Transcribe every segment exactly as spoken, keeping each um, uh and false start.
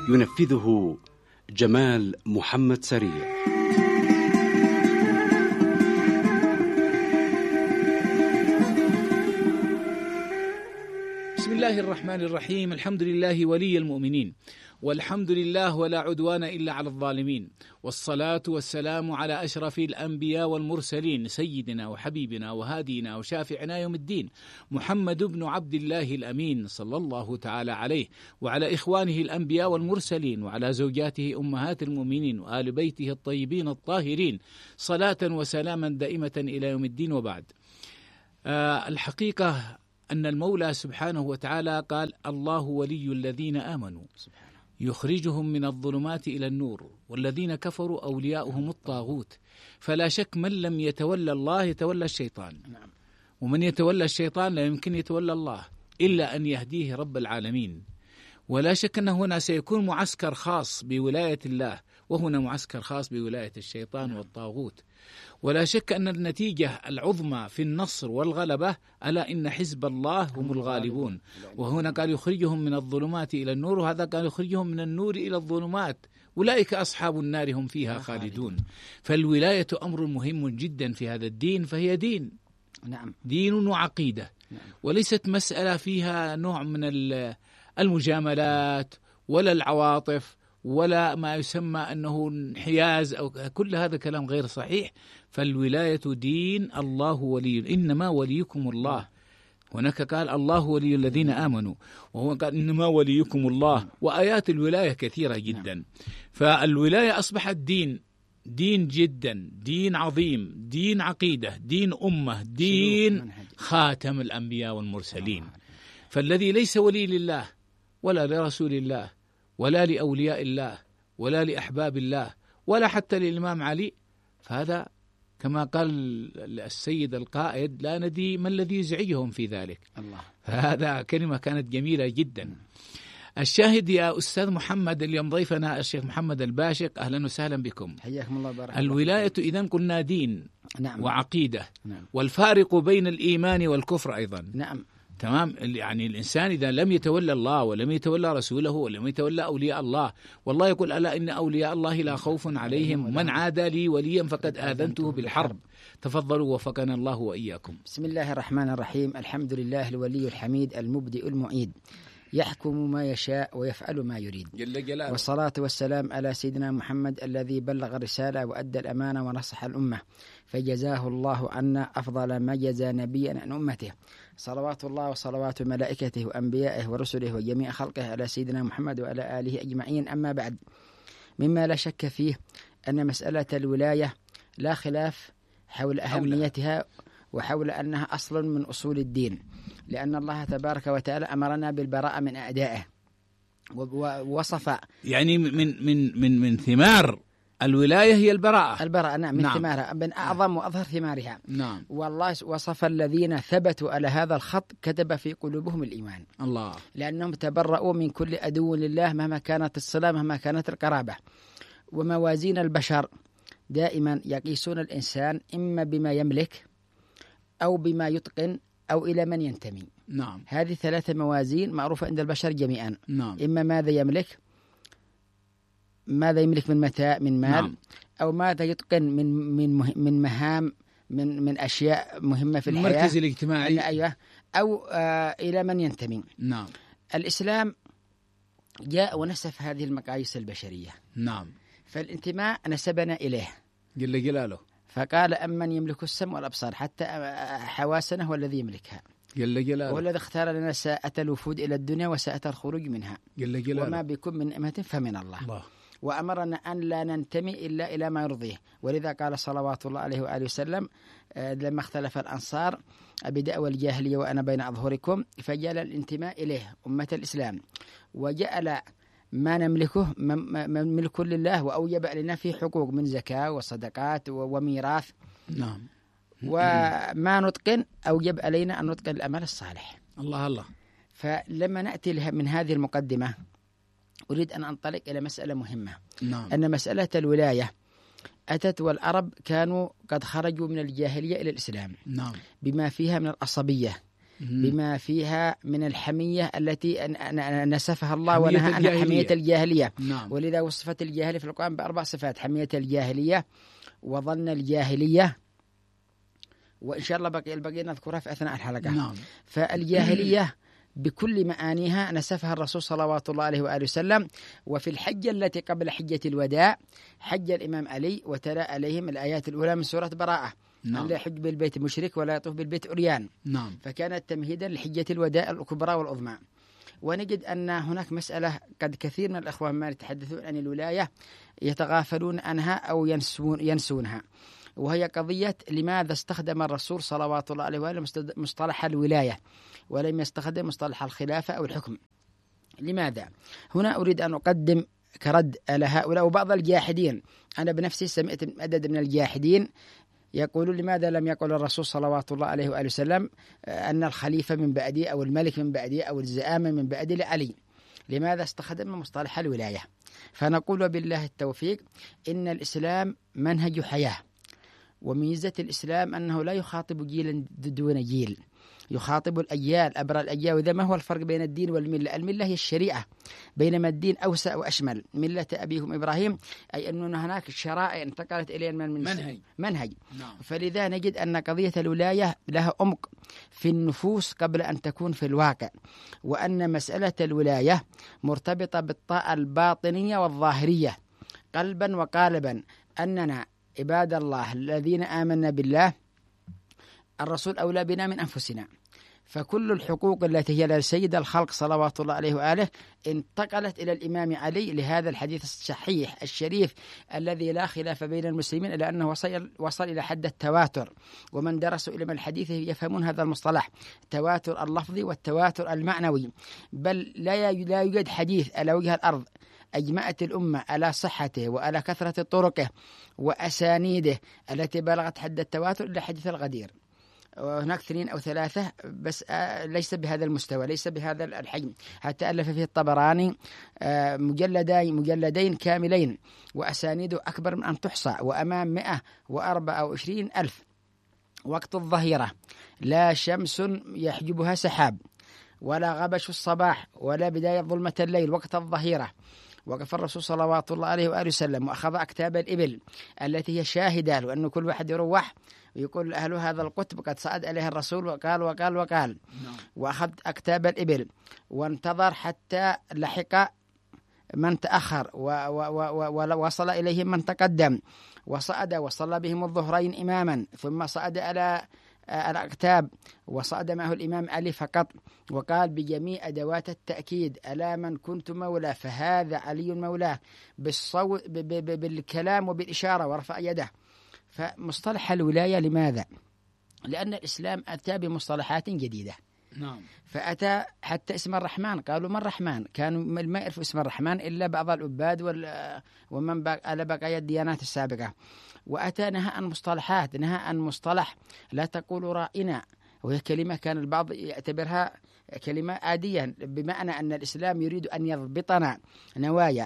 ينفذه جمال محمد سريع. بسم الله الرحمن الرحيم. الحمد لله ولي المؤمنين، والحمد لله ولا عدوان إلا على الظالمين، والصلاة والسلام على أشرف الأنبياء والمرسلين، سيدنا وحبيبنا وهادينا وشافعنا يوم الدين، محمد بن عبد الله الأمين صلى الله تعالى عليه وعلى إخوانه الأنبياء والمرسلين، وعلى زوجاته أمهات المؤمنين وآل بيته الطيبين الطاهرين، صلاة وسلاما دائمة إلى يوم الدين. وبعد، آه الحقيقة أن المولى سبحانه وتعالى قال: الله ولي الذين آمنوا يخرجهم من الظلمات إلى النور، والذين كفروا أولياؤهم الطاغوت. فلا شك من لم يتولى الله يتولى الشيطان، ومن يتولى الشيطان لا يمكن يتولى الله إلا أن يهديه رب العالمين. ولا شك أن هنا سيكون معسكر خاص بولاية الله، وهنا معسكر خاص بولاية الشيطان والطاغوت. ولا شك أن النتيجة العظمى في النصر والغلبة ألا إن حزب الله هم الغالبون. وهنا قال يخرجهم من الظلمات إلى النور، وهذا قال يخرجهم من النور إلى الظلمات، أولئك أصحاب النار هم فيها خالدون. فالولاية أمر مهم جدا في هذا الدين، فهي دين نعم دين وعقيدة، وليست مسألة فيها نوع من المجاملات ولا العواطف ولا ما يسمى أنه انحياز أو كل هذا كلام غير صحيح. فالولاية دين، الله ولي، إنما وليكم الله. هناك قال الله ولي الذين آمنوا، وهو قال إنما وليكم الله. وآيات الولاية كثيرة جدا. فالولاية أصبحت دين، دين جدا، دين عظيم، دين عقيدة، دين أمة، دين خاتم الأنبياء والمرسلين. فالذي ليس ولي لله ولا لرسول الله ولا لأولياء الله ولا لأحباب الله ولا حتى للإمام علي، فهذا كما قال السيد القائد: لا ندري ما الذي يزعجهم في ذلك. الله. فهذا كلمة كانت جميلة جدا. الشاهد يا أستاذ محمد، اليوم ضيفنا الشيخ محمد الباشق، أهلا وسهلا بكم. حياكم الله. بارك الولاية إذن قلنا دين نعم. وعقيدة نعم. والفارق بين الإيمان والكفر أيضا. نعم تمام. يعني الإنسان إذا لم يتولى الله ولم يتولى رسوله ولم يتولى أولياء الله، والله يقول: ألا إن أولياء الله لا خوف عليهم من عادى لي وليا فقد آذنته بالحرب. تفضلوا وفقنا الله وإياكم. بسم الله الرحمن الرحيم. الحمد لله الولي الحميد المبدئ المعيد، يحكم ما يشاء ويفعل ما يريد، جل جلاله. والصلاة والسلام على سيدنا محمد الذي بلغ الرسالة وأدى الأمانة ونصح الأمة، فجزاه الله عنا أفضل ما جزى نبيا عن أمته، صلوات الله وصلوات ملائكته وأنبيائه ورسله وجميع خلقه على سيدنا محمد وعلى آله أجمعين. أما بعد، مما لا شك فيه أن مسألة الولاية لا خلاف حول أهميتها وحول أنها أصل من أصول الدين، لأن الله تبارك وتعالى أمرنا بالبراءة من أعدائه، ووصف يعني من من من من ثمار الولاية هي البراءة. البراءة نعم، من نعم. ثمارها، من أعظم وأظهر ثمارها. نعم. والله وصف الذين ثبتوا على هذا الخط كتب في قلوبهم الإيمان، الله، لأنهم تبرؤوا من كل عدو لله مهما كانت الصلة مهما كانت القرابة. وموازين البشر دائما يقيسون الإنسان إما بما يملك أو بما يتقن أو إلى من ينتمي. نعم. هذه ثلاثة موازين معروفة عند البشر جميعا. نعم. إما ماذا يملك، ماذا يملك من متاع من مال، نعم. أو ماذا يتقن من من من مهام من من أشياء مهمة في الحياة، المركز الاجتماعي، أيوة، أو آه إلى من ينتمي. نعم. الإسلام جاء ونسف هذه المقاييس البشرية. نعم. فالانتماء نسبنا إليه جل جلاله، فقال: أمن يملك السمع والأبصار، حتى حواسنا هو الذي يملكها، جل جلاله، هو الذي اختار لنا ساعة الوفود إلى الدنيا وساعة الخروج منها، جل جلاله، وما بكم من نعمة فمن الله. الله. وأمرنا أن لا ننتمي إلا إلى ما يرضيه، ولذا قال صلوات الله عليه وآله وسلم لما اختلف الأنصار بدعوى الجاهلية وأنا بين أظهركم، فجعل الانتماء إليه أمة الإسلام، وجعل ما نملكه ملك لله، وأوجب علينا في حقوق من زكاة وصدقات وميراث. نعم. وما نتقن أوجب علينا أن نتقن الأمل الصالح. الله الله. فلما نأتي من هذه المقدمة أريد أن أنطلق إلى مسألة مهمة. نعم. أن مسألة الولاية أتت والعرب كانوا قد خرجوا من الجاهلية إلى الإسلام. نعم. بما فيها من العصبية بما فيها من الحمية التي نسفها الله ونهى عنها، حمية الجاهلية. نعم. ولذا وصفت الجاهلية في القرآن بأربع صفات: حمية الجاهلية، وظن الجاهلية، وإن شاء الله بقي البقية نذكرها في أثناء الحلقة. نعم. فالجاهلية بكل معانيها نسفها الرسول صلوات الله عليه وآله وسلم. وفي الحجة التي قبل حجة الوداع حج الإمام علي وتلا عليهم الآيات الأولى من سورة براءة: نعم. لا يحج بالبيت مشرك ولا يطوف بالبيت عريان. نعم. فكانت تمهيدا لحجة الوداع الكبرى والعظمى. ونجد أن هناك مسألة قد كثير من الأخوة ما يتحدثون عن الولاية يتغافلون عنها أو ينسون ينسونها، وهي قضية لماذا استخدم الرسول صلوات الله عليه وآله مصطلح الولاية ولم يستخدم مصطلح الخلافة أو الحكم؟ لماذا؟ هنا أريد أن أقدم كرد على هؤلاء وبعض الجاحدين. أنا بنفسي سمعت عدد من الجاحدين يقولون: لماذا لم يقل الرسول صلوات الله عليه وآله وسلم أن الخليفة من بعدي أو الملك من بعدي أو الزعامة من بعدي لعلي؟ لماذا استخدم مصطلح الولاية؟ فنقول وبالله التوفيق: إن الإسلام منهج حياة، وميزة الإسلام أنه لا يخاطب جيلا دون جيل، يخاطب الأجيال أبرى الأجيال. وإذا ما هو الفرق بين الدين والملة؟ الملة هي الشريعة، بينما الدين أوسع وأشمل. ملة أبيهم إبراهيم أي أن هناك شرائع انتقلت إلينا من منهج, منهج. نعم. فلذا نجد أن قضية الولاية لها عمق في النفوس قبل أن تكون في الواقع، وأن مسألة الولاية مرتبطة بالطاعة الباطنية والظاهرية قلبا وقالبا. أننا عباد الله الذين آمنا بالله، الرسول أولى بنا من أنفسنا، فكل الحقوق التي هي لسيد الخلق صلوات الله عليه وآله انتقلت إلى الإمام علي لهذا الحديث الصحيح الشريف الذي لا خلاف بين المسلمين إلا أنه وصل, وصل إلى حد التواتر. ومن درسوا علم الحديث يفهمون هذا المصطلح: التواتر اللفظي والتواتر المعنوي. بل لا لا يوجد حديث على وجه الأرض أجمعت الأمة على صحته وعلى كثرة طرقه وأسانيده التي بلغت حد التواتر إلا حديث الغدير. وهناك اثنين أو ثلاثة بس ليس بهذا المستوى، ليس بهذا الحجم. حتى ألف فيه الطبراني مجلدين مجلدين كاملين وأسانيده أكبر من أن تحصى، وأمام مئة وأربعة وعشرين ألف. وقت الظهيرة لا شمس يحجبها سحاب، ولا غبش الصباح، ولا بداية ظلمة الليل، وقت الظهيرة. وقف الرسول صلوات الله عليه وآله وسلم وأخذ أكتاب الإبل التي هي شاهدة، لأنه كل واحد يروح ويقول أهل هذا القطب قد صعد عليه الرسول وقال وقال وقال. وأخذ أكتاب الإبل وانتظر حتى لحق من تأخر ووصل إليهم من تقدم، وصعد وصلى بهم الظهرين إماما، ثم صعد على الأكتاب وصعد معه الإمام علي فقط، وقال بجميع أدوات التأكيد: ألا من كنت مولاه فهذا علي مولاه، بالصوت بالكلام وبالإشارة، ورفع يده. فمصطلح الولاية لماذا؟ لأن الإسلام أتى بمصطلحات جديدة. نعم. فأتى حتى اسم الرحمن، قالوا ما الرحمن؟ كانوا ما يعرفوا اسم الرحمن إلا بعض العباد ومن على بقايا الديانات السابقة. وأتى نهى عن مصطلحات، نهى عن مصطلح لا تقول رائنا، وهي كلمة كان البعض يعتبرها كلمة عادية، بمعنى أن الإسلام يريد أن يضبطنا نوايا،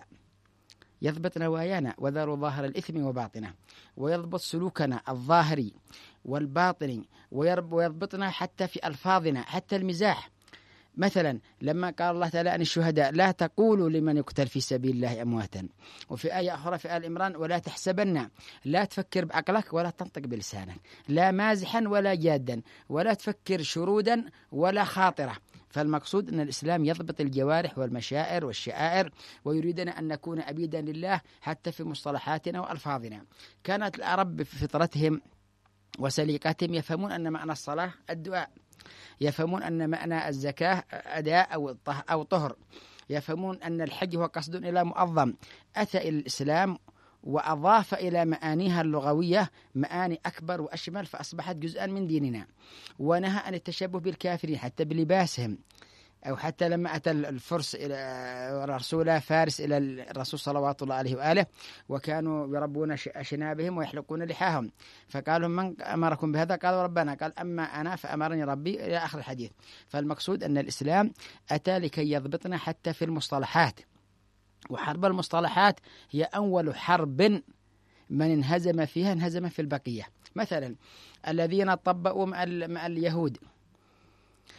يضبط نوايانا وذروا ظاهر الإثم وباطنه، ويضبط سلوكنا الظاهري والباطني، ويضبطنا حتى في ألفاظنا، حتى المزاح. مثلا لما قال الله تعالى عن الشهداء: لا تقولوا لمن يقتل في سبيل الله أمواتا. وفي آية أخرى في آل عمران: ولا تحسبن، لا تفكر بعقلك ولا تنطق بلسانك، لا مازحا ولا جادا، ولا تفكر شرودا ولا خاطرة. فالمقصود أن الإسلام يضبط الجوارح والمشاعر والشعائر، ويريدنا أن نكون عبيدا لله حتى في مصطلحاتنا وألفاظنا. كانت العرب بفطرتهم وسليقتهم يفهمون أن معنى الصلاة الدعاء، يفهمون أن معنى الزكاة أداء أو طهر، يفهمون أن الحج هو قصد إلى مؤظم. أتى إلى الإسلام وأضاف إلى معانيها اللغوية معاني أكبر وأشمل، فأصبحت جزءا من ديننا. ونهى عن التشبه بالكافرين حتى بلباسهم، أو حتى لما أتى الفرس إلى رسول فارس إلى الرسول صلوات الله عليه وآله، وكانوا يربون شنابهم ويحلقون لحاهم، فقالوا: من أمركم بهذا؟ قالوا: ربنا. قال: أما أنا فأمرني ربي، إلى آخر الحديث. فالمقصود أن الإسلام أتى لكي يضبطنا حتى في المصطلحات. وحرب المصطلحات هي أول حرب من انهزم فيها انهزم في البقية. مثلا الذين طبقوا مع اليهود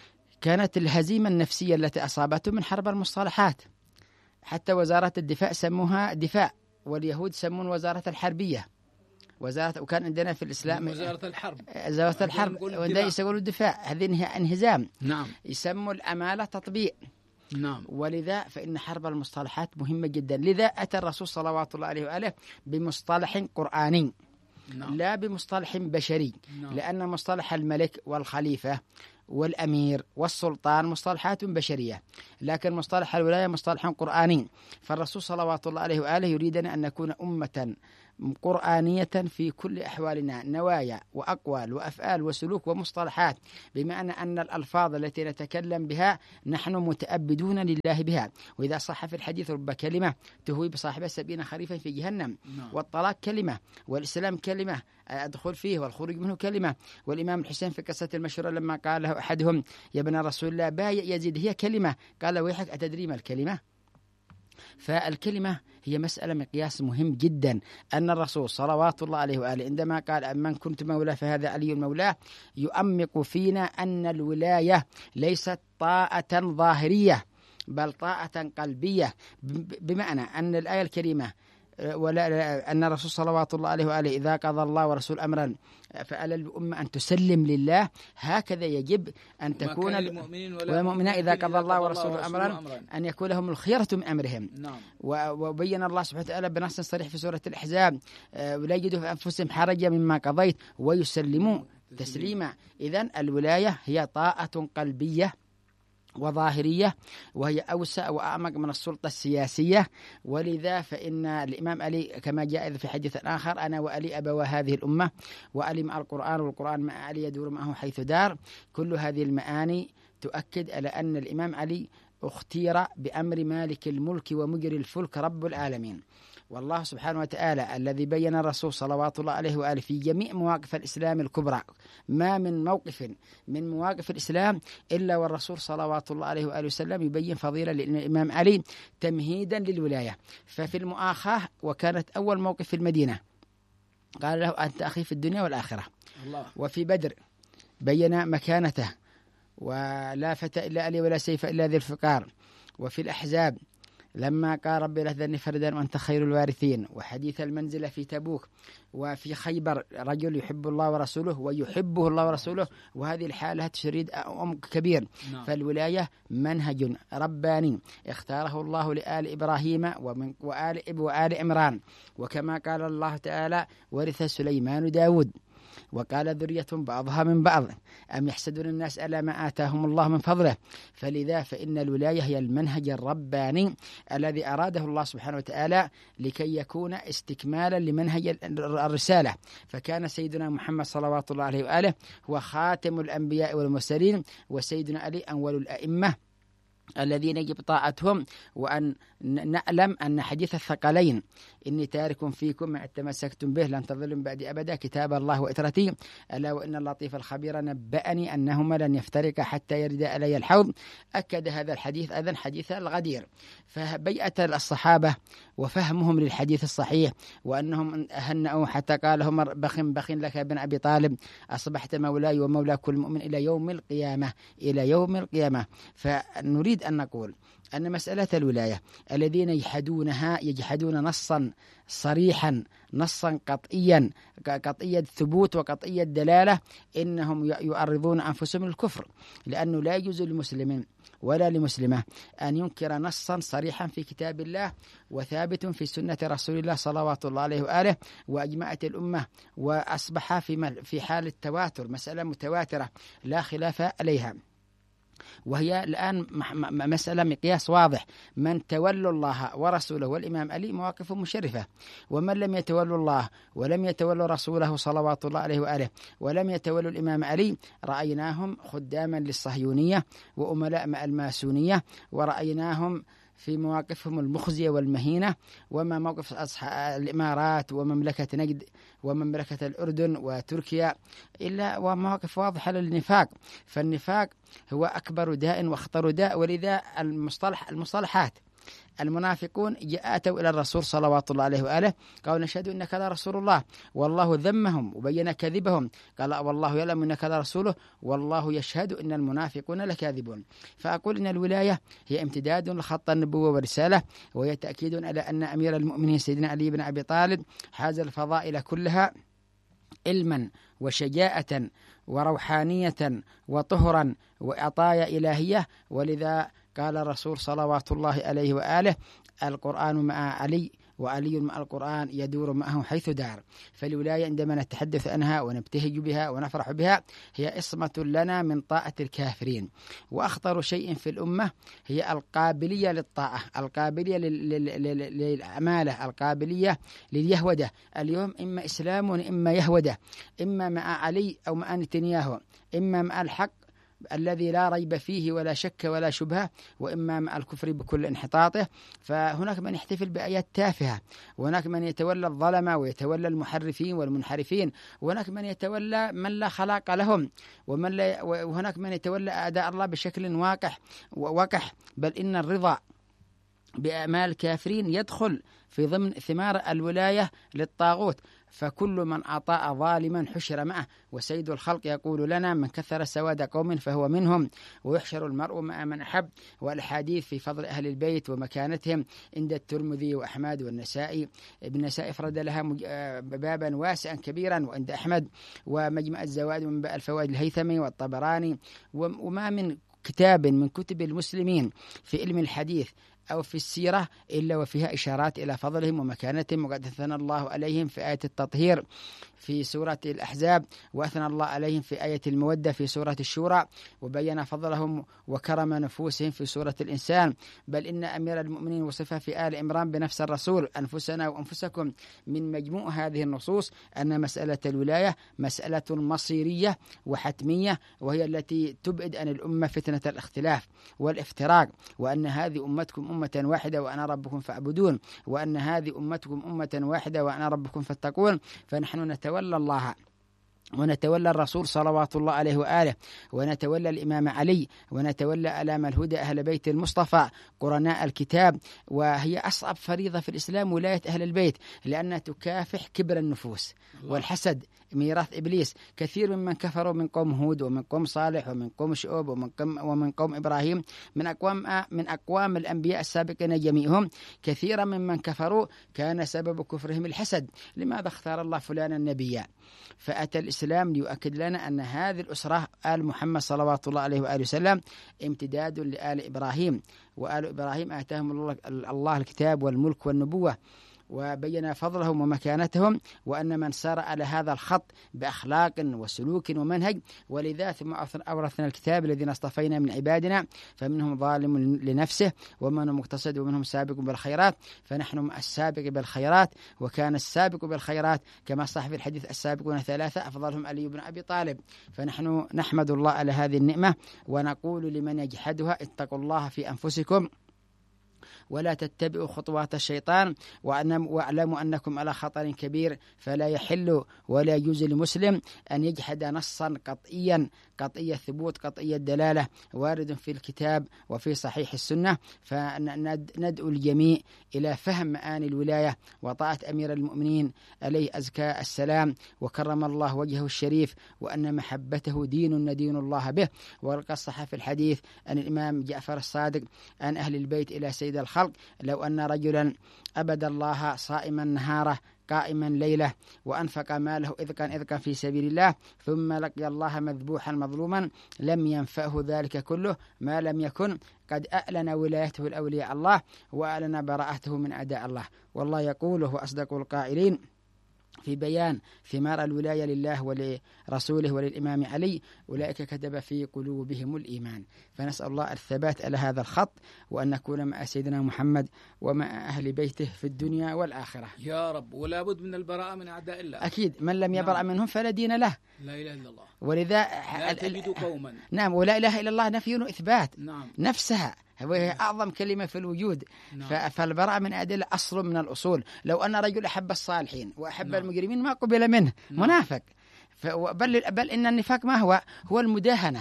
كانت الهزيمة النفسية التي أصابته من حرب المصطلحات. حتى وزارة الدفاع سموها دفاع، واليهود سمون وزارة الحربية وزارة، وكان عندنا في الإسلام وزارة الحرب وزارة الحرب وليس يقولوا الدفاع، هذه انهزام. نعم. يسموا الأمالة تطبيع. نعم. ولذا فإن حرب المصطلحات مهمة جدا. لذا أتى الرسول صلوات الله عليه وآله بمصطلح قرآني. نعم. لا بمصطلح بشري. نعم. لأن مصطلح الملك والخليفة والأمير والسلطان مصطلحات بشرية، لكن مصطلح الولاية مصطلح قرآني. فالرسول صلوات الله عليه وآله يريدنا أن نكون أمة قرآنية في كل أحوالنا، نوايا وأقوال وأفعال وسلوك ومصطلحات، بمعنى أن الألفاظ التي نتكلم بها نحن متأبدون لله بها. وإذا صح في الحديث رب كلمة تهوي بصاحبها سبعين خريفا في جهنم. نعم. والطلاق كلمة، والإسلام كلمة أدخل فيه، والخروج منه كلمة. والإمام الحسين في قصة المشهورة لما قال له أحدهم يا ابن رسول الله بايع يزيد هي كلمة، قال ويحك أتدري ما الكلمة؟ فالكلمة هي مسألة مقياس مهم جدا. أن الرسول صلوات الله عليه وآله عندما قال من كنت مولاه فهذا علي المولاه، يؤمق فينا أن الولاية ليست طاعة ظاهرية بل طاعة قلبية، بمعنى أن الآية الكريمة ولا أن الرسول صلوات الله عليه وآله إذا قضى الله ورسول أمرا فعلى الأمة أن تسلم لله. هكذا يجب أن تكون والمؤمنين إذا قضى الله ورسوله أمرا أن يكون لهم الخيرة من أمرهم. نعم. وبين الله سبحانه وتعالى بنص صريح في سورة الأحزاب ولا يجدوا في أنفسهم حرجا مما قضيت ويسلموا تسليما. إذن الولاية هي طاعة قلبية وظاهرية، وهي أوسع وأعمق من السلطة السياسية. ولذا فإن الإمام علي كما جاء في حديث آخر أنا وعلي أبوا هذه الأمة، وعلي مع القرآن والقرآن مع علي يدور معه حيث دار. كل هذه المعاني تؤكد على أن الإمام علي اختير بأمر مالك الملك ومجري الفلك رب العالمين. والله سبحانه وتعالى الذي بين الرسول صلوات الله عليه وآله في جميع مواقف الإسلام الكبرى، ما من موقف من مواقف الإسلام إلا والرسول صلوات الله عليه وآله وسلم يبين فضيلة للإمام علي تمهيدا للولاية. ففي المؤاخاة وكانت أول موقف في المدينة قال له أنت أخي في الدنيا والآخرة. الله. وفي بدر بين مكانته ولا فتى إلا علي ولا سيف إلا ذي الفقار. وفي الأحزاب لما قال ربي لا تذرني فردا وأنت خير الوارثين. وحديث المنزلة في تبوك. وفي خيبر رجل يحب الله ورسوله ويحبه الله ورسوله، وهذه الحالة تشريد عمق كبير. نعم. فالولاية منهج رباني اختاره الله لآل إبراهيم ومن وآل إب وآل عمران، وكما قال الله تعالى ورث سليمان داود، وقال ذرية بعضها من بعض أم يحسدون الناس على ما آتاهم الله من فضله. فلذا فإن الولاية هي المنهج الرباني الذي أراده الله سبحانه وتعالى لكي يكون استكمالا لمنهج الرسالة. فكان سيدنا محمد صلوات الله عليه وآله هو خاتم الأنبياء والمرسلين، وسيدنا علي أول الأئمة الذين يجب طاعتهم. وأن نعلم أن حديث الثقلين إني تارك فيكم ما تمسكتم به لن تضلوا بعد أبدا كتاب الله وإترتي، ألا وإن اللطيف الخبير نبأني أنهما لن يفترقا حتى يرد علي الحوض. أكد هذا الحديث أيضا حديث الغدير. فبيئة الصحابة وفهمهم للحديث الصحيح، وأنهم هنأوا حتى قال هم بخ بخ لك ابن أبي طالب أصبحت مولاي ومولى كل مؤمن إلى يوم القيامة إلى يوم القيامة. فنريد أن نقول أن مسألة الولاية الذين يجحدونها يجحدون نصا صريحا نصا قطعيا قطعي الثبوت وقطعي الدلالة، إنهم يعرضون أنفسهم للكفر، لأنه لا يجوز لمسلم ولا لمسلمة أن ينكر نصا صريحا في كتاب الله وثابت في سنة رسول الله صلوات الله عليه وآله وأجمعت الأمة وأصبح في في حال التواتر، مسألة متواترة لا خلاف عليها. وهي الآن مسألة مقياس واضح، من تولوا الله ورسوله والإمام علي مواقف مشرفة، ومن لم يتولوا الله ولم يتولوا رسوله صلوات الله عليه وآله ولم يتولوا الإمام علي رأيناهم خداما للصهيونية وأملاء مع الماسونية، ورأيناهم في مواقفهم المخزية والمهينة. وما موقف أصحاب الإمارات ومملكة نجد ومملكة الأردن وتركيا إلا ومواقف واضحة للنفاق. فالنفاق هو أكبر داء واخطر داء. ولذا المصطلح المصطلحات المنافقون أتوا إلى الرسول صلوات الله عليه وآله قالوا نشهد إنك لرسول الله، والله ذمهم وبين كذبهم، قال والله يعلم إنك لرسوله والله يشهد إن المنافقون لكاذبون. فأقول إن الولاية هي امتداد لخط النبوة والرسالة، وهي تأكيد على أن أمير المؤمنين سيدنا علي بن أبي طالب حاز الفضائل كلها علما وشجاعة وروحانية وطهرا وعطايا إلهية. ولذا قال الرسول صلوات الله عليه وآله القرآن مع علي وعلي مع القرآن يدور معه حيث دار. فالولاية عندما نتحدث عنها ونبتهج بها ونفرح بها هي إصمة لنا من طاعة الكافرين. وأخطر شيء في الأمة هي القابلية للطاعة، القابلية للأعمالة، القابلية لليهودة. اليوم إما إسلام وإما يهودة، إما مع علي أو مع نتنياهو، إما مع الحق الذي لا ريب فيه ولا شك ولا شبهة، وإما مع الكفر بكل انحطاطه. فهناك من يحتفل بآيات تافهة، وهناك من يتولى الظلمة ويتولى المحرفين والمنحرفين، وهناك من يتولى من لا خلاق لهم، ومن لا وهناك من يتولى أعداء الله بشكل واقح ووقح. بل إن الرضا بأعمال الكافرين يدخل في ضمن ثمار الولاية للطاغوت. فكل من أطاع ظالما حشر معه، وسيد الخلق يقول لنا من كثر سواد قوم فهو منهم، ويحشر المرء مع من أحب. والحديث في فضل أهل البيت ومكانتهم عند الترمذي وأحمد والنسائي، ابن النسائي أفرد لها بابا واسعا كبيرا، وعند أحمد ومجمع الزوائد من الفوائد الهيثمي والطبراني. وما من كتاب من كتب المسلمين في علم الحديث أو في السيرة إلا وفيها إشارات إلى فضلهم ومكانتهم، وقد أثنى الله عليهم في آية التطهير في سورة الأحزاب، وأثنى الله عليهم في آية المودة في سورة الشورى، وبين فضلهم وكرم نفوسهم في سورة الإنسان. بل إن أمير المؤمنين وصفه في آل عمران بنفس الرسول أنفسنا وأنفسكم. من مجموع هذه النصوص أن مسألة الولاية مسألة مصيرية وحتمية، وهي التي تبعد عن الأمة فتنة الاختلاف والافتراق، وأن هذه أمتكم أمة واحدة وأنا ربكم فاعبدون، وأن هذه أمتكم أمة واحدة وأنا ربكم فاتقون. فنحن نتولى الله ونتولى الرسول صلوات الله عليه وآله، ونتولى الإمام علي، ونتولى ألام الهدى أهل بيت المصطفى قرناء الكتاب. وهي أصعب فريضة في الإسلام ولاية أهل البيت، لأنها تكافح كبر النفوس والحسد ميراث إبليس. كثير ممن كفروا من قوم هود ومن قوم صالح ومن قوم شعوب ومن قوم, ومن قوم إبراهيم من أقوام من أقوام الأنبياء السابقين جميعهم، كثيرا ممن كفروا كان سبب كفرهم الحسد. لماذا اختار الله فلانا نبيا؟ فأتى الإسلام ليؤكد لنا أن هذه الأسرة آل محمد صلوات الله عليه وآله وسلم امتداد لآل إبراهيم، وآل إبراهيم آتاهم الله الكتاب والملك والنبوة، وبين فضلهم ومكانتهم، وأن من سار على هذا الخط بأخلاق وسلوك ومنهج. ولذا ثم أورثنا الكتاب الذين اصطفينا من عبادنا فمنهم ظالم لنفسه ومنهم مقتصد ومنهم سابق بالخيرات. فنحن مع السابق بالخيرات، وكان السابق بالخيرات كما صح في الحديث السابقون ثلاثة أفضلهم علي بن أبي طالب. فنحن نحمد الله على هذه النعمة، ونقول لمن يجحدها اتقوا الله في أنفسكم ولا تتبعوا خطوات الشيطان، واعلموا أنكم على خطر كبير. فلا يحل ولا يجوز لمسلم أن يجحد نصا قطعيا قطعي الثبوت قطعي الدلالة وارد في الكتاب وفي صحيح السنة. فندعو الجميع إلى فهم معاني الولاية وطاعة أمير المؤمنين عليه أزكى السلام وكرم الله وجهه الشريف، وأن محبته دين ندين الله به. وقد صح في الحديث عن الإمام جعفر الصادق عن أهل البيت إلى سيد الخلق: لو أن رجلا عبد الله صائما نهاره قائما ليلة وأنفق ماله إذقا إذقا في سبيل الله ثم لقي الله مذبوحا مظلوما لم ينفعه ذلك كله ما لم يكن قد أعلن ولايته الأولياء الله وأعلن براءته من أعداء الله. والله يقول هو أصدق القائلين في بيان ثمار الولاية لله ولرسوله وللإمام علي: أولئك كتب في قلوبهم الإيمان. فنسأل الله الثبات على هذا الخط، وأن نكون مع سيدنا محمد ومع أهل بيته في الدنيا والآخرة يا رب. ولا بد من البراءة من أعداء الله. أكيد، من لم يبرأ نعم. منهم فلا دين له. لا إله إلا الله. ولذا لا تجد قوما. نعم، ولا إله إلا الله نفي وإثبات. نعم. نفسها وهي أعظم كلمة في الوجود. نعم. فالبراءة من أدلة أصل من الأصول. لو أن رجل أحب الصالحين وأحب نعم. المجرمين ما قبل منه. نعم. منافق. بل, بل إن النفاق ما هو هو المداهنة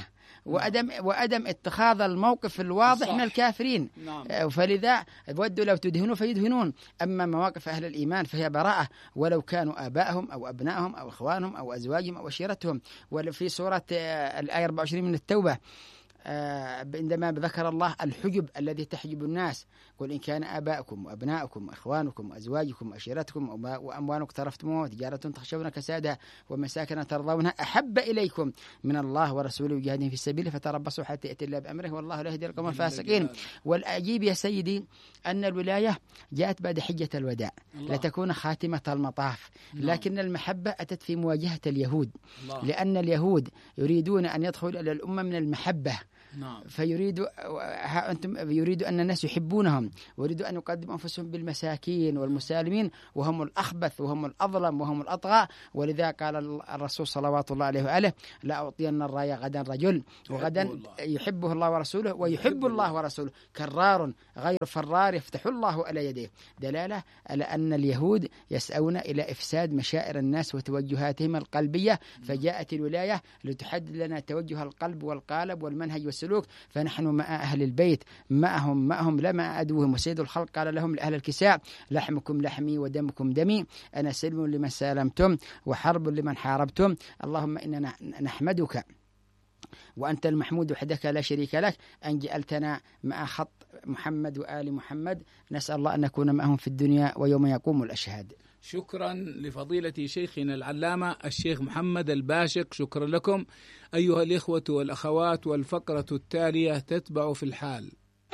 وعدم وعدم اتخاذ الموقف الواضح صح. من الكافرين. نعم. فلذا ودوا لو تدهنوا فيدهنون. أما مواقف أهل الإيمان فهي براءة، ولو كانوا آبائهم أو أبنائهم أو إخوانهم أو أزواجهم أو عشيرتهم. وفي سورة الآية أربعة وعشرين من التوبة عندما ذكر الله الحجب الذي تحجب الناس، قل إن كان آباؤكم وأبناؤكم وإخوانكم وأزواجكم وعشيرتكم وأموالكم اقترفتموها تجارة تخشون كسادها ومساكن ترضونها أحب إليكم من الله ورسوله وجهاد في سبيله فتربصوا حتى يأتي الله بأمره والله لا يهدي القوم الفاسقين. والعجيب يا سيدي أن الولاية جاءت بعد حجة الوداع لتكون خاتمة المطاف، لكن المحبة أتت في مواجهة اليهود، لأن اليهود يريدون أن يدخلوا إلى الأمة من المحبة. نعم. فيريدوا أنتم يريدوا أن الناس يحبونهم ويريدوا أن يقدموا أنفسهم بالمساكين والمسالمين وهم الأخبث وهم الأظلم وهم الأطغى. ولذا قال الرسول صلوات الله عليه وآله لا أعطين الراية غدا رجل وغدا يحبه الله ورسوله ويحب الله ورسوله كرار غير فرار يفتح الله على يديه، دلالة على أن اليهود يسعون إلى إفساد مشاعر الناس وتوجهاتهم القلبية، فجاءت الولاية لتحدد لنا توجه القلب والقالب والمنهج والسلوك. فنحن مع أهل البيت معهم معهم لا مع عدوهم. وسيد الخلق قال لهم لأهل الكساء لحمكم لحمي ودمكم دمي، أنا سلم لمن سالمتم وحرب لمن حاربتم. اللهم إننا نحمدك وأنت المحمود وحدك لا شريك لك أن جعلتنا مع خط محمد وآل محمد، نسأل الله أن نكون معهم في الدنيا ويوم يقوم الأشهاد. شكرا لفضيلة شيخنا العلامة الشيخ محمد الباشق، شكرا لكم أيها الإخوة والأخوات. والفقرة التالية تتبع في الحال.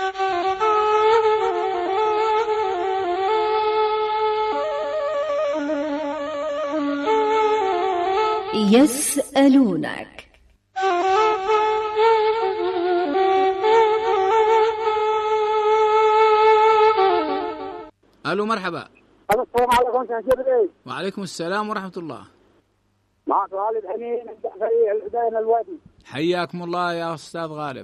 يسألونك. ألو مرحبا. السلام عليكم سيد الرئيس. وعليكم السلام ورحمة الله. معك غالب حنين الدعفري العدين الوادي. حياكم الله يا أستاذ غالب.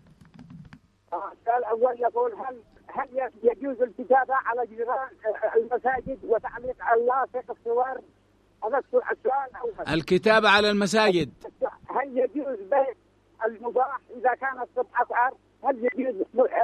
السؤال الأول يقول هل هل يجوز الكتابة على جدران المساجد وتعليق اللاصق الصور؟ هذا السؤال الأول. الكتابة على المساجد هل يجوز بيع المباح إذا كانت سبع أسعار؟ هل يجوز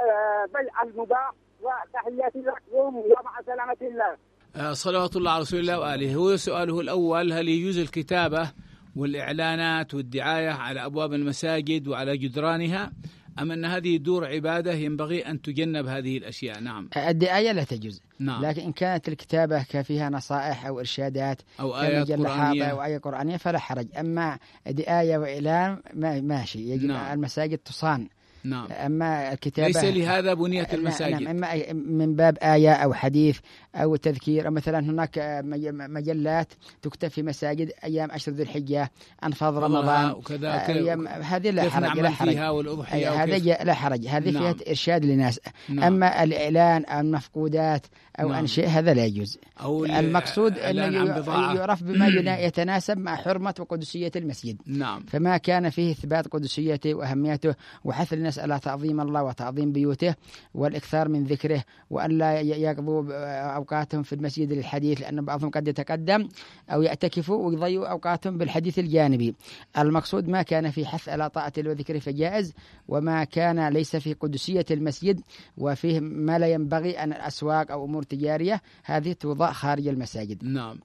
بيع المباح؟ وتحياتي لكم ومع سلامة الله. صلوات الله على رسول الله وآله. هو سؤاله الأول هل يجوز الكتابة والإعلانات والدعاية على أبواب المساجد وعلى جدرانها، أم أن هذه دور عبادة ينبغي أن تجنب هذه الأشياء؟ نعم. الدعاية لا تجوز. نعم. لكن إن كانت الكتابة فيها نصائح أو إرشادات أو آيات قرآنية أو آية قرآنية فلا حرج. أما دعاية وإعلان ماشي، يجب نعم. المساجد تصان. نعم. أما الكتابة ليس لهذا بنية المساجد. نعم. إما من باب آية أو حديث أو تذكير، أو مثلا هناك مجلات تكتب في مساجد أيام عشر ذي الحجة، أنفاض رمضان وكذا، هذه لا حرج لا حرج فيها والأضحية هذا لا حرج، هذه نعم. فيها إرشاد للناس. نعم. أما الإعلان أو المفقودات أو نعم. أن شيء هذا لا يجوز. المقصود أنه يعرف بما يتناسب مع حرمة وقدسية المسجد. نعم. فما كان فيه إثبات قدسيته وأهميته وحث الناس على تعظيم الله وتعظيم بيوته والإكثار من ذكره، وأن لا يقضوا أوقاتهم في المسجد للحديث، لأن بعضهم قد يتقدم أو يعتكفوا ويضيعوا أوقاتهم بالحديث الجانبي. المقصود ما كان في حث على طاعة الله وذكره فجائز، وما كان ليس في قدسية المسجد وفيه ما لا ينبغي أن الأسواق أو أمور تجارية هذه توضع خارج المساجد. نعم.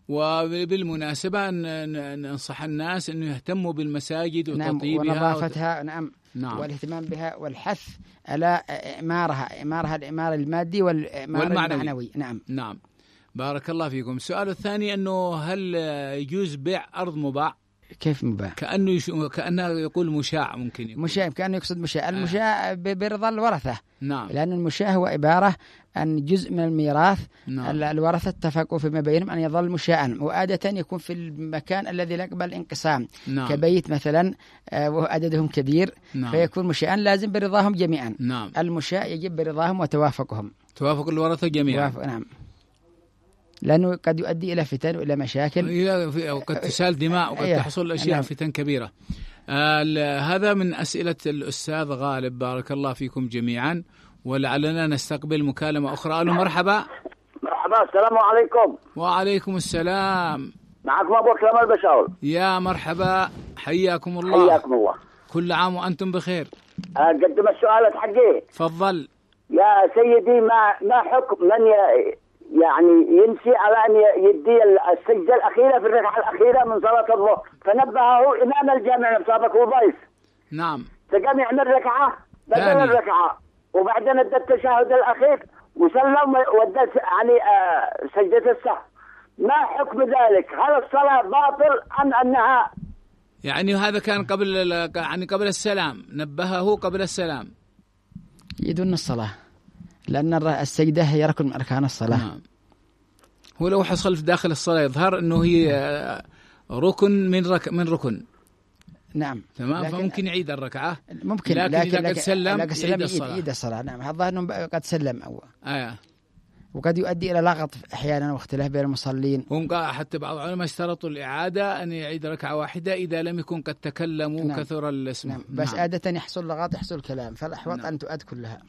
وبالمناسبة ننصح الناس أنه يهتموا بالمساجد وتطيبها. نعم. ونظافتها. نعم. نعم. والاهتمام بها والحث على إعمارها، إعمارها الإعمار المادي والإعمار المعنوي. نعم. نعم. بارك الله فيكم. السؤال الثاني أنه هل يجوز بيع أرض مباع؟ كيف مباح؟ كأنه يش... كأنه يقول مشاع، ممكن يقول مشاع، كأنه يقصد مشاع. المشاع برضا الورثة. نعم. لأن المشاع هو عبارة عن جزء من الميراث. نعم. الورثة اتفقوا فيما بينهم أن يظل مشاعا، وعادة يكون في المكان الذي لا يقبل انقسام. نعم. كبيت مثلا وعددهم كبير. نعم. فيكون مشاعا لازم برضاهم جميعا. نعم. المشاع يجب برضاهم وتوافقهم. توافق الورثة جميعا. توافق. نعم. لأنه قد يؤدي إلى فتن وإلى مشاكل وقد تسال دماء وقد تحصل أشياء. نعم. فتن كبيرة. آه هذا من أسئلة الأستاذ غالب. بارك الله فيكم جميعا، ولعلنا نستقبل مكالمة أخرى. ألو مرحبا. مرحبا. السلام عليكم. وعليكم السلام. معكم أبو كمال بشاول. يا مرحبا، حياكم الله. حياكم الله. كل عام وأنتم بخير. أقدم السؤال حقي. تفضل. يا سيدي، ما ما حكم من يعني يمشي على أن يدي السجدة الأخيرة في الركعة الأخيرة من صلاة الظهر، فنبهه إمام الجامع مسابق وضيف. نعم. فقام يعمل ركعة بدل الركعة، وبعدين ادى التشهد الأخير وسلم ودى يعني آه سجدة السهو. ما حكم ذلك؟ هل الصلاة باطل أم أنها يعني هذا كان قبل يعني قبل السلام، نبهه قبل السلام يدون الصلاة، لأن السجدة هي ركن من أركان الصلاة. نعم. هو لو حصل في داخل الصلاة يظهر أنه هي ركن من رك من ركن. نعم. تمام. فممكن يعيد الركعة. ممكن. لكن, لكن إذا قد سلم يعيد الصلاة. يعيد الصلاة. نعم. هذا أنه قد سلم أول. آه. وقد يؤدي إلى لغط أحيانا واختلاف بين المصلين. هم حتى بعض العلماء اشترطوا الإعادة أن يعيد ركعة واحدة إذا لم يكن قد تكلموا. نعم. كثر الاسم. نعم. بس نعم. عادة يحصل لغط يحصل كلام، فالأحوط نعم. أن تؤد كلها.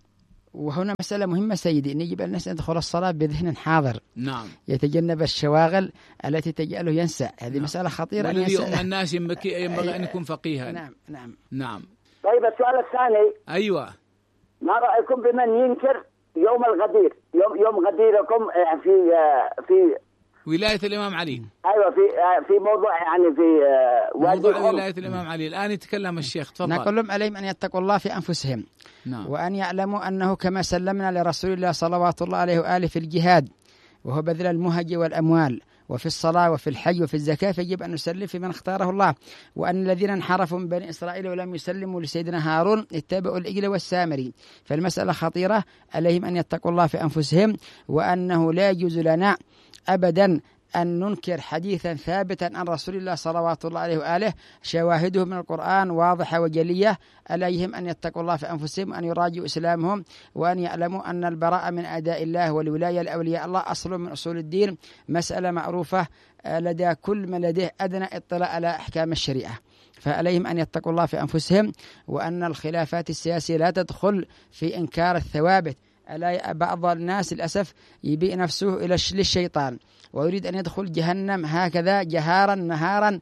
وهنا مسألة مهمة سيدي، أن يجب أن الناس يدخل الصلاة بذهن حاضر. نعم. يتجنب الشواغل التي تجعله ينسى. هذه نعم. مسألة خطيرة. والذي يؤم الناس ينبغي أن يكون فقيها. نعم نعم نعم. طيب السؤال الثاني. أيوة. ما رأيكم بمن ينكر يوم الغدير، يوم يوم غديركم في في ولاية الإمام علي؟ أيوة، في في موضوع يعني في موضوع ولاية الإمام علي. الآن يتكلم الشيخ. تفضل. نقول لهم عليهم أن يتقوا الله في أنفسهم. نعم. وأن يعلموا أنه كما سلمنا لرسول الله صلوات الله عليه وآله في الجهاد وهو بذل المهج والأموال، وفي الصلاة وفي الحج وفي الزكاة، فيجب أن نسلم في من اختاره الله. وأن الذين انحرفوا من بني إسرائيل ولم يسلموا لسيدنا هارون اتبعوا الإجل والسامري. فالمسألة خطيرة، عليهم أن يتقوا الله في أنفسهم، وأنه لا يجوز لنا أبدا أن ننكر حديثا ثابتا عن رسول الله صلوات الله عليه وآله شواهده من القرآن واضحة وجلية. عليهم أن يتقوا الله في أنفسهم، وأن يراجعوا إسلامهم، وأن يعلموا أن البراءة من أعداء الله والولاية لأولياء الله أصل من أصول الدين، مسألة معروفة لدى كل من لديه أدنى اطلاع على أحكام الشريعة. فعليهم أن يتقوا الله في أنفسهم، وأن الخلافات السياسية لا تدخل في إنكار الثوابت. بعض الناس للأسف يبيع نفسه إلى للشيطان ويريد أن يدخل جهنم هكذا جهارا نهارا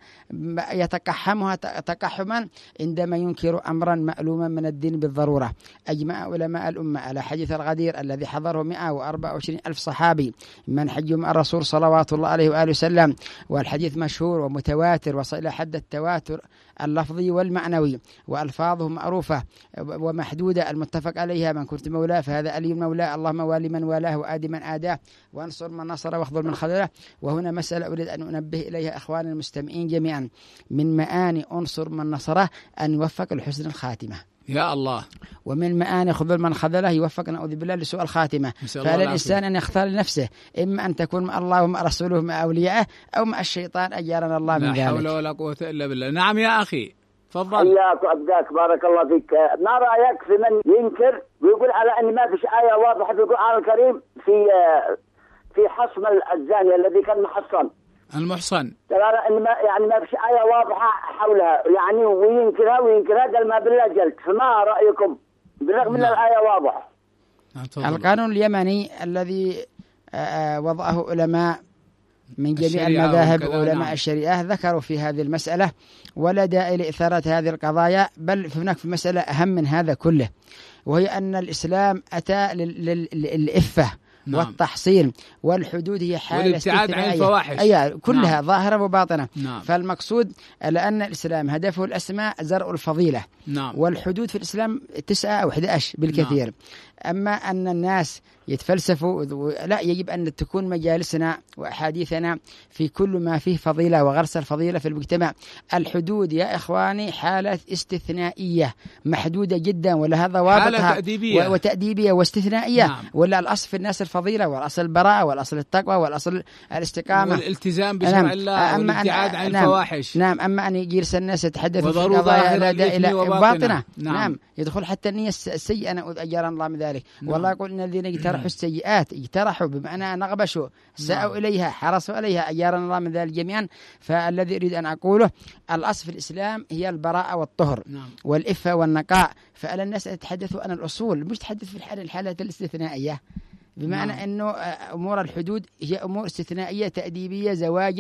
يتقحمها تقحما عندما ينكر أمرا معلوما من الدين بالضرورة. أجمع علماء الأمة على حديث الغدير الذي حضره مئة وأربعة وعشرين ألف صحابي من حجوا مع الرسول صلوات الله عليه وآله وسلم، والحديث مشهور ومتواتر وصل إلى حد التواتر اللفظي والمعنوي، وألفاظه معروفة ومحدودة المتفق عليها: من كنت مولاه فهذا علي مولاه، اللهم والي من والاه وآدي من آداه، وانصر من نصره واخذل من خذله. وهنا مسألة أريد أن أنبه إليها أخوان المستمعين جميعا: من معاني أنصر من نصره أن يوفق لحسن الخاتمة. يا الله. ومن معاني خذل من خذله يوفق نعوذ بالله لسوء الخاتمة. فعلى الإنسان أن يختار لنفسه، إما أن تكون مع الله ومع رسوله ومع أوليائه، أو مع الشيطان أجارنا الله من ذلك. لا حول ولا قوة إلا بالله. نعم يا أخي تفضل. حياك وأبداك، بارك الله فيك. ما رأيك في من ينكر ويقول على أن ما فيش آية واضحة في القرآن الكريم في في حصم الزاني الذي كان محصن المحصن، ترى ان ما يعني ما فيش آية واضحة حولها يعني، وينكرها وينكرها قال ما بالله جلد. فما رأيكم بالرغم من الآية واضحة؟ القانون اليمني الذي وضعه علماء من جميع المذاهب وعلماء نعم. الشريعة ذكروا في هذه المسألة، ولا داعي لإثارة هذه القضايا، بل هناك في مسألة أهم من هذا كله، وهي أن الإسلام أتى للإفة نعم. والتحصين، والحدود هي حالة والابتعاد عن الفواحش أي كلها نعم. ظاهرة وباطنة نعم. فالمقصود لأن الإسلام هدفه الأسماء زرع الفضيلة نعم. والحدود في الإسلام تسعة أو أحد عشر بالكثير نعم. أما أن الناس يتفلسفوا، لا، يجب أن تكون مجالسنا وأحاديثنا في كل ما فيه فضيلة وغرس الفضيلة في المجتمع. الحدود يا إخواني حالة استثنائية محدودة جدا، ولا هذا واضحة تأديبية وتأديبية واستثنائية نعم. ولا الأصل في الناس الفضيلة، والأصل البراءة، والأصل التقوى، والأصل الاستقامة والالتزام بشرع نعم. الله والابتعاد عن نعم. الفواحش نعم. أما أن يجلس الناس يتحدثوا في قضايا لا إلى باطنة نعم. نعم يدخل حتى النية السيئة، أنا أجرنا الله من ذلك نعم. والله يقول إن الذين اجترحوا السيئات اجترحوا بمعنى نغبشوا ساءوا نعم. إليها حرصوا عليها، أجرنا الله من ذلك جميعا. فالذي أريد أن أقوله الأصل في الإسلام هي البراءة والطهر نعم. والإفة والنقاء. فعلى الناس يتحدثوا عن الأصول، مش تحدث في الحالة الحالة الاستثنائية، بمعنى نعم. أنه أمور الحدود هي أمور استثنائية تأديبية زواجر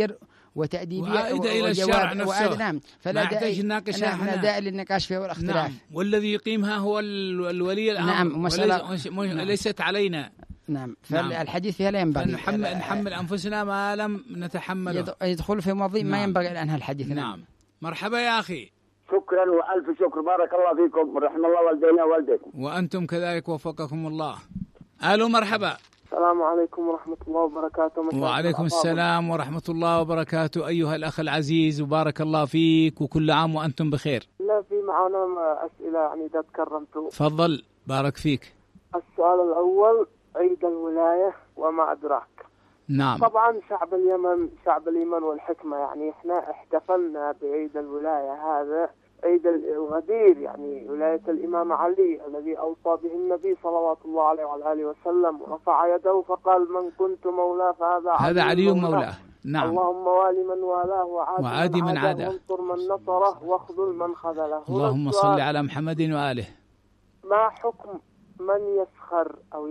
وتأديبية وعائدة إلى الشرع نفسه. نعم، فلا داعي نحن داعي للنقاش فيها والاختلاف. نعم. والذي يقيمها هو الولي الأمر. نعم. وليس نعم. ليست علينا. نعم. فالحديث فيها لا ينبغي نحمل, نحمل أنفسنا ما لم نتحمله، يدخل في مواضيع نعم. ما ينبغي الآن الحديث. نعم. نعم. مرحبا يا أخي. شكرا وألف شكر، بارك الله فيكم، رحم الله والدينا ووالديكم. وأنتم كذلك وفقكم الله. ألو مرحبا. السلام عليكم ورحمة الله وبركاته. وعليكم السلام ورحمة الله وبركاته أيها الأخ العزيز، وبارك الله فيك، وكل عام وأنتم بخير. لا في معنا أسئلة يعني إذا تكرمتوا. تفضل بارك فيك. السؤال الأول، عيد الولاية وما أدراك. نعم. طبعا شعب اليمن شعب الإيمان والحكمة، يعني إحنا احتفلنا بعيد الولاية، هذا عيد الغدير، يعني ولاية الإمام علي الذي أوصى به النبي صلوات الله عليه وعلى آله وسلم، ورفع يده فقال من كنت مولاه فهذا هذا علي مولاه. نعم. اللهم والي من والاه وعادي من عاده، وانصر من نصره واخذل من خذله. اللهم صل على محمد وآله. ما حكم من يسخر أو